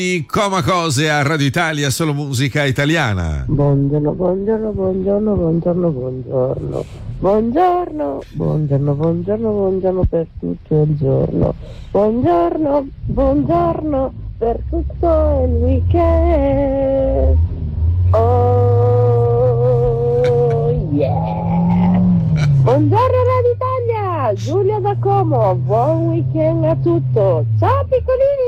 Coma Cose a Radio Italia, solo musica italiana. Buongiorno, buongiorno, buongiorno, buongiorno, buongiorno. Buongiorno, buongiorno, buongiorno, buongiorno per tutto il giorno. Buongiorno, buongiorno per tutto il weekend. Oh yeah! Buongiorno Radio Italia, Giulia da Como, buon weekend a tutto. Ciao piccolini!